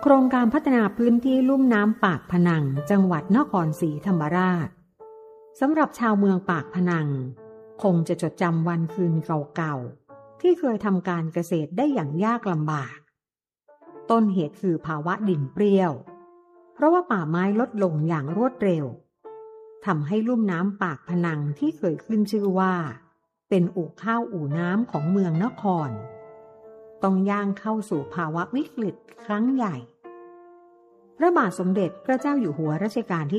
โครงการพัฒนาพื้นที่ลุ่มน้ำปากพนังจังหวัดนครศรีธรรมราชสำหรับชาวเมืองปากพนังคงจะจดจำวันคืนเก่าๆที่เคยทำการเกษตรได้อย่างยากลำบากต้นเหตุคือภาวะดินเปรี้ยวเพราะว่าป่าไม้ลดลงอย่างรวดเร็วทำให้ลุ่มน้ำปากพนังที่เคยขึ้นชื่อว่าเป็นอู่ข้าวอู่น้ำของเมืองนครต้องย่างเข้าสู่ภาวะวิกฤตครั้งใหญ่พระบาทสมเด็จพระเจ้าอยู่หัวรัชกาลที่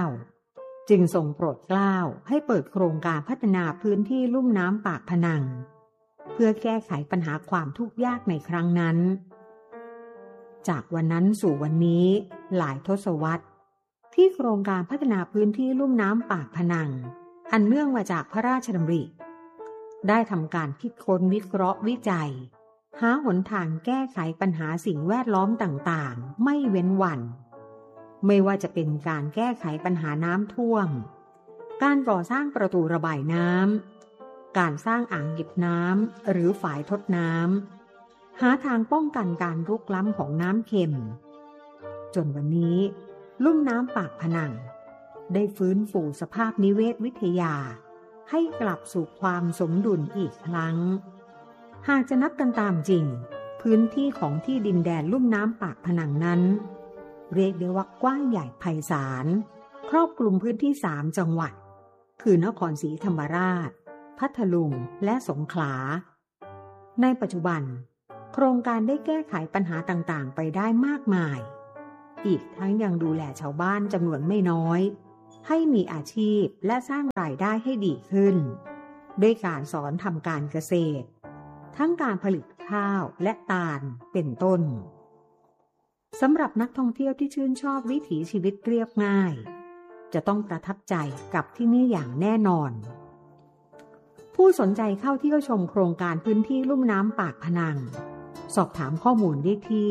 9จึงทรงโปรดเกล้าให้เปิดโครงการพัฒนาพื้นที่ลุ่มน้ำปากพนังเพื่อแก้ไขปัญหาความทุกข์ยากในครั้งนั้นจากวันนั้นสู่วันนี้หลายทศวรรษที่โครงการพัฒนาพื้นที่ลุ่มน้ำปากพนังอันเนื่องมาจากพระราชดำริได้ทำการคิดค้นวิเคราะห์วิจัยหาหนทางแก้ไขปัญหาสิ่งแวดล้อมต่างๆไม่เว้นวันไม่ว่าจะเป็นการแก้ไขปัญหาน้ำท่วมการก่อสร้างประตูระบายน้ำการสร้างอ่างเก็บน้ำหรือฝายทดน้ำหาทางป้องกันการรุกล้ำของน้ำเค็มจนวันนี้ลุ่มน้ำปากพนังได้ฟื้นฟูสภาพนิเวศวิทยาให้กลับสู่ความสมดุลอีกครั้งหากจะนับกันตามจริงพื้นที่ของที่ดินแดนลุ่มน้ำปากพนังนั้นเรียกได้ว่ากว้างใหญ่ไพศาลครอบคลุมพื้นที่3จังหวัดคือนครศรีธรรมราชพัทลุงและสงขลาในปัจจุบันโครงการได้แก้ไขปัญหาต่างๆไปได้มากมายอีกทั้งยังดูแลชาวบ้านจำนวนไม่น้อยให้มีอาชีพและสร้างรายได้ให้ดีขึ้นด้วยการสอนทำการเกษตรทั้งการผลิตข้าวและตาลเป็นต้นสำหรับนักท่องเที่ยวที่ชื่นชอบวิถีชีวิตเรียบง่ายจะต้องประทับใจกับที่นี่อย่างแน่นอนผู้สนใจเข้าเที่ยวชมโครงการพื้นที่ลุ่มน้ำปากพนังสอบถามข้อมูลได้ที่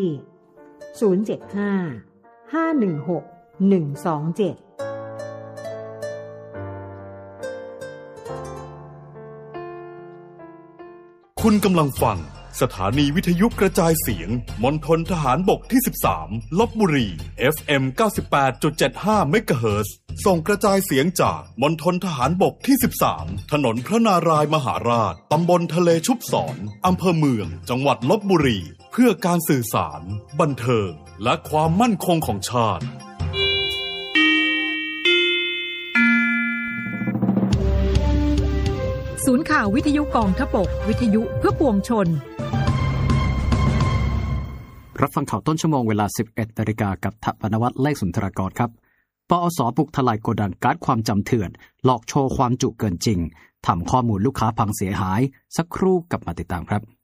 075-516-127 คุณกำลังฟังสถานีวิทยุกระจายเสียงมณฑลทหารบกที่13ลพบุรี FM 98.75 เมกะเฮิรตซ์ส่งกระจายเสียงจากมณฑลทหารบกที่13ถนนพระนารายมหาราชตำบลทะเลชุบศรอำเภอเมืองจังหวัดลพบุรีเพื่อการสื่อสารบันเทิงและความมั่นคงของชาติศูนย์ข่าววิทยุกองทพบกวิทยุเพื่อปวงชนรับฟังข่าวต้นชั่วโมงเวลา 11:00 น.กับทัพนวัฒน์เลขสุนทรกรครับปอส.บุกทลายโกดังการ์ดความจำเถื่อนหลอกโชว์ความจุเกินจริงทำข้อมูลลูกค้าพังเสียหายสักครู่กลับมาติดตามครับ